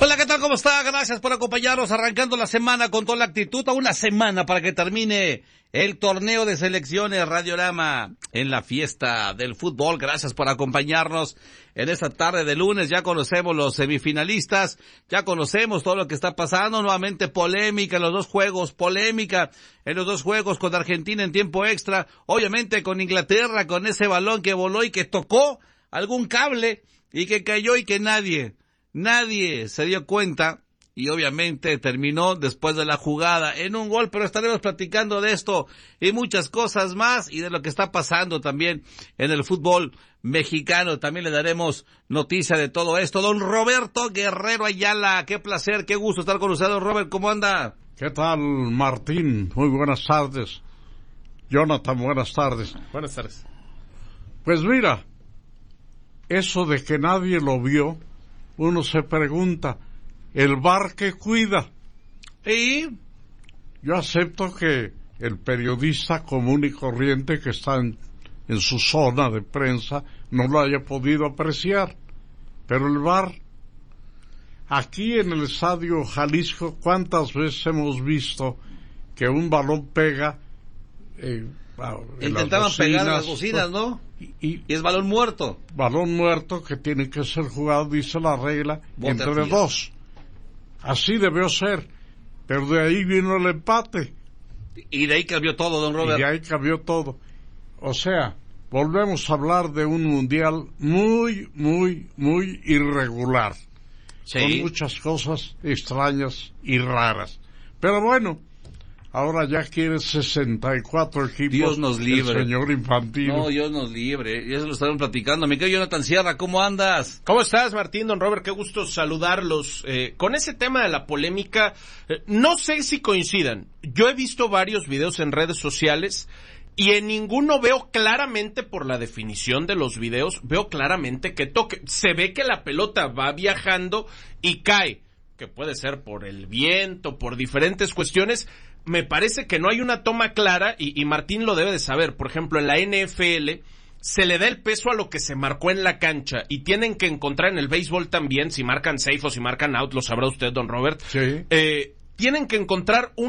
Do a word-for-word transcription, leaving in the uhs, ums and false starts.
Hola, ¿qué tal? ¿Cómo está? Gracias por acompañarnos arrancando la semana con toda la actitud, a una semana para que termine el torneo de selecciones Radiorama en la fiesta del fútbol. Gracias por acompañarnos en esta tarde de lunes. Ya conocemos los semifinalistas, ya conocemos todo lo que está pasando. Nuevamente polémica en los dos juegos, polémica en los dos juegos con Argentina en tiempo extra. Obviamente con Inglaterra, con ese balón que voló y que tocó algún cable y que cayó y que nadie... Nadie se dio cuenta y obviamente terminó después de la jugada en un gol, pero estaremos platicando de esto y muchas cosas más y de lo que está pasando también en el fútbol mexicano. También le daremos noticia de todo esto. Don Roberto Guerrero Ayala, qué placer, qué gusto estar con usted, don Robert, ¿cómo anda? ¿Qué tal, Martín? Muy buenas tardes. Jonathan, buenas tardes. Buenas tardes. Pues mira, eso de que nadie lo vio, uno se pregunta, ¿el V A R qué cuida? Y yo acepto que el periodista común y corriente que está en, en su zona de prensa no lo haya podido apreciar, pero el V A R, aquí en el estadio Jalisco, ¿cuántas veces hemos visto que un balón pega? Eh, Intentaban pegar las bocinas, ¿no? Y, y, y es balón muerto. Balón muerto que tiene que ser jugado, dice la regla, Bote entre dos. Así debió ser. Pero de ahí vino el empate. Y de ahí cambió todo, don Robert. Y de ahí cambió todo. O sea, volvemos a hablar de un mundial muy, muy, muy irregular. Sí. Con muchas cosas extrañas y raras. Pero bueno, ahora ya quiere sesenta y cuatro equipos. Dios nos libre. El señor Infantino. No, Dios nos libre. Ya se lo estaban platicando. Mi querido Jonathan Sierra, ¿cómo andas? ¿Cómo estás, Martín? Don Robert, qué gusto saludarlos. Eh, con ese tema de la polémica, eh, no sé si coincidan. Yo he visto varios videos en redes sociales y en ninguno veo claramente, por la definición de los videos, veo claramente que toque. Se ve que la pelota va viajando y cae, que puede ser por el viento, por diferentes cuestiones. Me parece que no hay una toma clara, y, y Martín lo debe de saber. Por ejemplo, en la N F L se le da el peso a lo que se marcó en la cancha, y tienen que encontrar en el béisbol también, si marcan safe o si marcan out, lo sabrá usted, don Robert. Sí. Eh, tienen que encontrar un